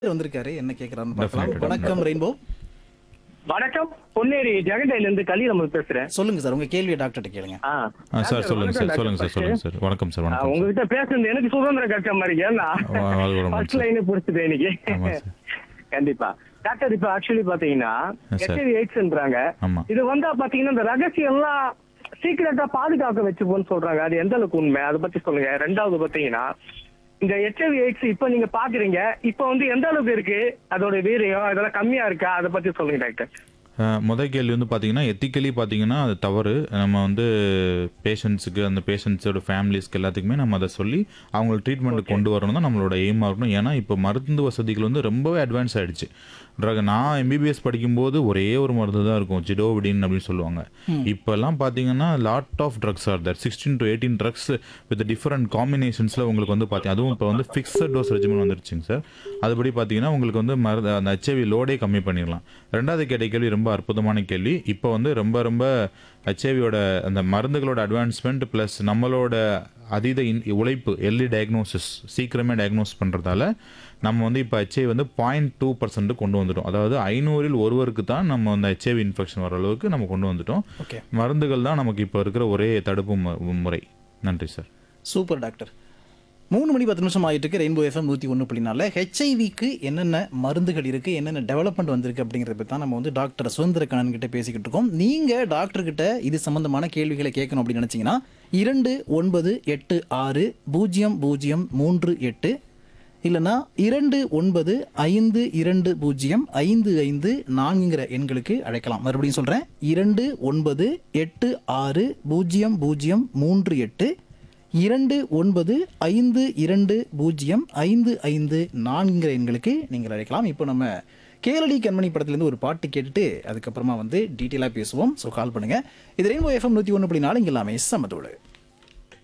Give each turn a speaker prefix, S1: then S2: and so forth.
S1: வந்திருக்காரு என்ன கேக்குறாருன்னு பார்க்கலாம்.
S2: Definitely,
S1: வணக்கம் ரெயின்போ.
S3: வணக்கம், பொன்னேரி ஜெகண்டையில இருந்து கலிரம பேசுறேன்.
S1: சொல்லுங்க சார், உங்க கேள்வியை டாக்டர்கிட்ட கேளுங்க.
S2: சார் சொல்லுங்க சார், சொல்லுங்க சார், சொல்லுங்க சார். வணக்கம் சார், வணக்கம் சார்.
S3: உங்ககிட்ட பேசுறது எனக்கு சுதந்திரம் கிடைச்ச மாதிரி ஏன்னா ஃபர்ஸ்ட் லைனே புடிச்சது இன்னைக்கு.
S2: ஆமா சார்.
S3: கண்டிப்பா டாக்டர், இப்ப ஆக்சுவலி பாத்தீங்கன்னா
S2: Yes, sir.
S3: HIV AIDS-ன்றாங்க.
S2: ஆமா.
S3: இது வந்தா பாத்தீங்கன்னா இந்த ரகசியம் எல்லாம் சீக்கிரட்டா பாதுகாக்க வச்சுப்போன்னு சொல்றாங்க. அது எந்த அளவுக்கு உண்மை, அதை பத்தி சொல்லுங்க. ரெண்டாவது பாத்தீங்கன்னா இந்த HIV AIDS இப்ப நீங்க பாக்குறீங்க, இப்ப வந்து எந்த அளவுக்கு இருக்கு, அதோட வீரியம் இதெல்லாம் கம்மியா இருக்கா, அதை பத்தி சொல்லுங்க டாக்டர்.
S2: முதல் கேள்வி வந்து பார்த்தீங்கன்னா எத்திக்கலி பார்த்தீங்கன்னா அது தவறு. நம்ம வந்து பேஷண்ட்ஸுக்கு அந்த பேஷண்ட்ஸோட ஃபேமிலிஸ்க்கு எல்லாத்துக்குமே நம்ம அதை சொல்லி அவங்களுக்கு ட்ரீட்மெண்ட் கொண்டு வரணும் தான் நம்மளோட எய்மாக இருக்கணும். ஏன்னா இப்போ மருந்து வசதிகள் வந்து ரொம்பவே அட்வான்ஸ் ஆகிடுச்சு. நான் எம்பிபிஎஸ் படிக்கும்போது ஒரே ஒரு மருந்து தான் இருக்கும், ஜிடோவிடின் அப்படின்னு சொல்லுவாங்க. இப்போல்லாம் பார்த்தீங்கன்னா lot of drugs are there, 16 to 18 drugs with different காம்பினேஷன்ஸில் உங்களுக்கு வந்து பார்த்தீங்கன்னா அதுவும் இப்போ வந்து ஃபிக்ஸட் டோஸ் ரெஜிமெண்ட் வந்துருச்சுங்க சார். அதுபடி பார்த்தீங்கன்னா உங்களுக்கு வந்து அந்த HIV லோடே கம்மி பண்ணிடலாம். ரெண்டாவது கேட்ட கேள்வி ரொம்ப அற்புதமான கேள்வி. இப்போ வந்து ரொம்ப ரொம்ப HIVயோட அந்த மருந்துகளோட அட்வான்ஸ்மெண்ட் ப்ளஸ் நம்மளோட அதீத உழைப்பு, எர்லி டயக்னோசிஸ், சீக்கிரமே டயக்னோஸ் பண்ணுறதால நம்ம வந்து இப்போ HIV வந்து 0.2% கொண்டு வந்துட்டோம். அதாவது 500-ல் ஒருவருக்கு தான் நம்ம அந்த HIV இன்ஃபெக்ஷன் வர அளவுக்கு நம்ம கொண்டு வந்துட்டோம்.
S1: ஓகே,
S2: மருந்துகள் தான் நமக்கு இப்போ இருக்கிற ஒரே தடுப்பு முறை. நன்றி சார்.
S1: Super doctor. 3 மணி 10 நிமிஷம் ஆகிட்டு இருக்கு. ரெயின்போ FM 101.4 HIV-க்கு என்னென்ன மருந்துகள் இருக்குது, என்னென்ன டெவலப்மெண்ட் வந்திருக்கு அப்படிங்கிறத பற்றி தான் நம்ம வந்து டாக்டர் சுதந்திர கண்ணன் கிட்ட பேசிக்கிட்டு இருக்கோம். நீங்கள் டாக்டர்கிட்ட இது சம்மந்தமான கேள்விகளை கேட்கணும் அப்படின்னு நினச்சிங்கன்னா 29860038 இல்லைனா 2952205554 எண்களுக்கு அழைக்கலாம். மறுபடியும் சொல்கிறேன், 29860038 2952205554 எண்களுக்கு நீங்கள் அழைக்கலாம். இப்போ நம்ம கேரளி கண்மணி படத்துலேருந்து ஒரு பாட்டு கேட்டுட்டு அதுக்கப்புறமா வந்து டீட்டெயிலாக பேசுவோம். ஸோ கால் பண்ணுங்கள். இது ரெயின்போ FM 101.4 இங்கே எல்லாமே சமத்தோடு.